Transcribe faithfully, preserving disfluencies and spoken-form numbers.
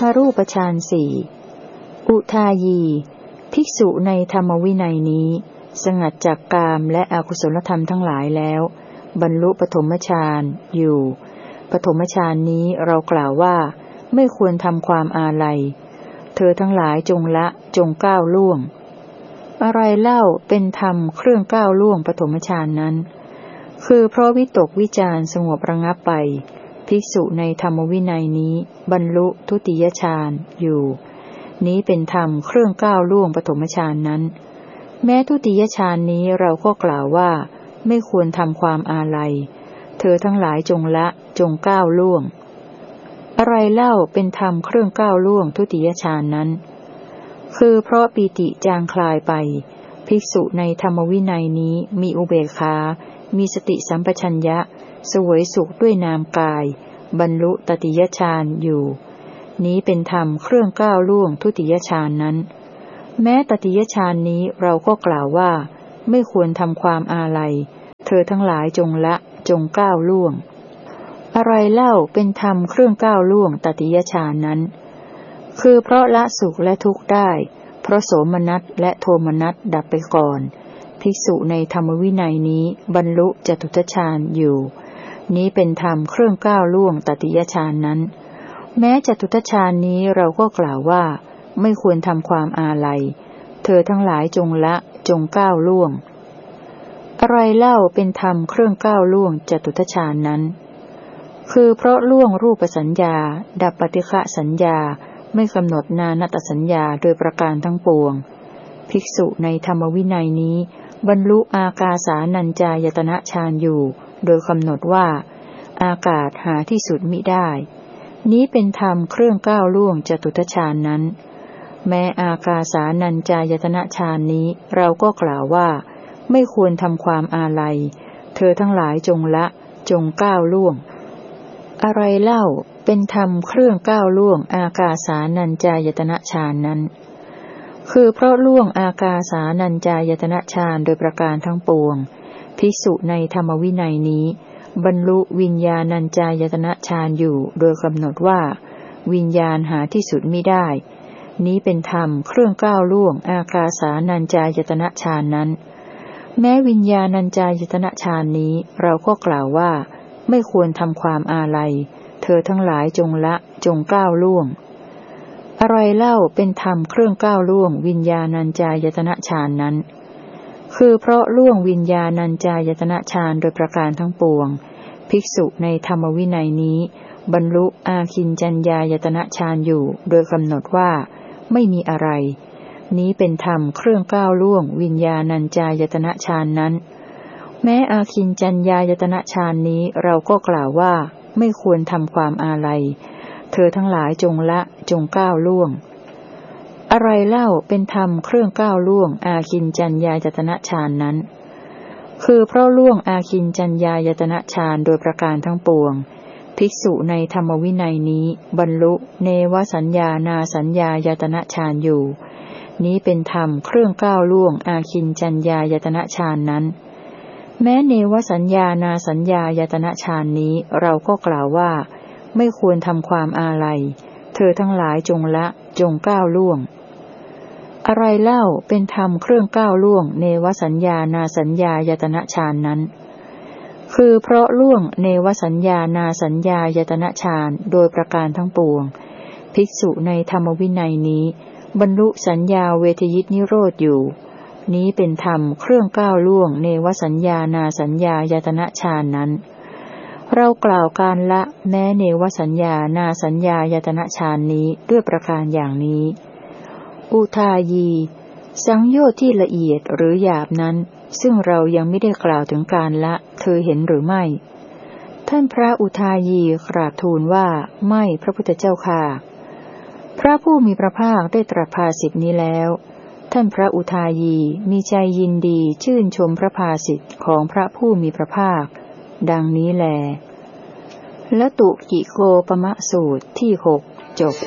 รูปฌานสี่อุทายีภิกษุในธรรมวินัยนี้สงัดจากกามและอกุศลธรรมทั้งหลายแล้วบรรลุปฐมฌานอยู่ปฐมฌานนี้เรากล่าวว่าไม่ควรทำความอาลัยเธอทั้งหลายจงละจงก้าวล่วงอะไรเล่าเป็นธรรมเครื่องก้าวล่วงปฐมฌานนั้นคือเพราะวิตกวิจารสงบระงับไปภิกษุในธรรมวินัยนี้บรรลุทุติยฌานอยู่นี้เป็นธรรมเครื่องก้าวล่วงปฐมฌานนั้นแม้ทุติยฌานนี้เราก็กล่าวว่าไม่ควรทำความอาลัยเธอทั้งหลายจงละจงก้าวล่วงอะไรเล่าเป็นธรรมเครื่องก้าวล่วงทุติยฌานนั้นคือเพราะปีติจางคลายไปภิกษุในธรรมวินัยนี้มีอุเบกขามีสติสัมปชัญญะเสวยสุขด้วยนามกายบรรลุตติยฌานอยู่นี้เป็นธรรมเครื่องก้าวล่วงทุติยฌานนั้นแม้ตติยฌานนี้เราก็กล่าวว่าไม่ควรทำความอาลัยเธอทั้งหลายจงละจงก้าวล่วงอะไรเล่าเป็นธรรมเครื่องก้าวล่วงตติยฌานนั้นคือเพราะละสุขและทุกข์ได้เพราะโสมนัสและโทมนัสดับไปก่อนภิกษุในธรรมวินัยนี้บรรลุจตุตฌานอยู่นี้เป็นธรรมเครื่องก้าวล่วงตติยฌานนั้นแม้จตุตฌานนี้เราก็กล่าวว่าไม่ควรทำความอาลัยเธอทั้งหลายจงละจงก้าวล่วงอะไรเล่าเป็นธรรมเครื่องก้าวล่วงจตุตฌานนั้นคือเพราะล่วงรูปสัญญาดับปฏิฆะสัญญาไม่กำหนดนานัตตสัญญาโดยประการทั้งปวงภิกษุในธรรมวินัยนี้บรรลุอากาสานัญจายตนะฌานอยู่โดยกำหนดว่าอากาศหาที่สุดมิได้นี้เป็นธรรมเครื่องก้าวล่วงจตุตฌานนั้นแม้อากาสานัญจายตนะฌานนี้เราก็กล่าวว่าไม่ควรทำความอาลัยเธอทั้งหลายจงละจงก้าวล่วงอะไรเล่าเป็นธรรมเครื่องก้าวล่วงอากาสานัญจายตนะฌานนั้นคือเพราะล่วงอากาสานัญจายตนะฌานโดยประการทั้งปวงภิกษุในธรรมวินัยนี้บรรลุวิญญาณัญจายตนะฌานอยู่โดยกำหนดว่าวิญญาณหาที่สุดมิได้นี้เป็นธรรมเครื่องก้าวล่วงอากาสานัญจายตนะฌานนั้นแม้วิญญาณัญจายตนะฌานนี้เราก็กล่าวว่าไม่ควรทำความอาลัยเธอทั้งหลายจงละจงก้าวล่วงอะไรเล่าเป็นธรรมเครื่องก้าวล่วงวิญญาณัญจายตนะฌานนั้นคือเพราะล่วงวิญญาณัญจายตนะฌานโดยประการทั้งปวงภิกษุในธรรมวินัยนี้บรรลุอาคิญจัญญายตนะฌานอยู่โดยกำหนดว่าไม่มีอะไรนี้เป็นธรรมเครื่องก้าวล่วงวิญญาณัญจายตนะฌานนั้นแม้อาคิญจัญญายตนะฌานนี้เราก็กล่าวว่าไม่ควรทำความอาลัยเธอทั้งหลายจงละจงก้าวล่วงอะไรเล่าเป็นธรรมเครื่องก้าวล่วงอาคิญจัญญายตนะฌานนั้นคือเพราะล่วงอาคิญจัญญายตนะฌานโดยประการทั้งปวงภิกษุในธรรมวินัยนี้บรรลุเนวสัญญานาสัญญายตนะฌานอยู่นี้เป็นธรรมเครื่องก้าวล่วงอาคิญจัญญายตนะฌานนั้นแม้เนวสัญญานาสัญญายตนะฌานนี้เราก็กล่าวว่าไม่ควรทำความอาลัยเธอทั้งหลายจงละจงก้าวล่วงอะไรเล่าเป็นธรรมเครื่องก้าวล่วงเนวสัญญานาสัญญายตนะฌานนั้นคือเพราะล่วงเนวสัญญานาสัญญายตนะฌานโดยประการทั้งปวงภิกษุในธรรมวินัยนี้บรรลุสัญญาเวทยิตนิโรธอยู่นี้เป็นธรรมเครื่องก้าวล่วงเนวสัญญานาสัญญายตนะฌานนั้นเรากล่าวการละแม้เนวสัญญานาสัญญายตนะฌานนี้ด้วยประการอย่างนี้อุทายีสังโยชน์ที่ละเอียดหรือหยาบนั้นซึ่งเรายังไม่ได้กล่าวถึงการละเธอเห็นหรือไม่ท่านพระอุทายีกราบทูลว่าไม่พระพุทธเจ้าค่ะพระผู้มีพระภาคได้ตรัสภาษิตนี้แล้วท่านพระอุทายีมีใจยินดีชื่นชมพระภาษิตของพระผู้มีพระภาคดังนี้แลละตุกิโกปมะสูตรที่หกจบ